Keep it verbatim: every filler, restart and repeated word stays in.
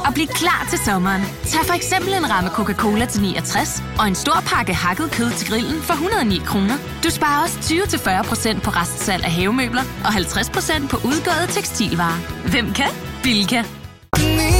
og bliv klar til sommeren. Tag for eksempel en ramme Coca-Cola til niogtres og en stor pakke hakket kød til grillen for et hundrede og ni kroner. Du sparer også tyve til fyrre procent på restsalg af havemøbler og halvtreds procent på udgåede tekstilvarer. Hvem kan? Bilka.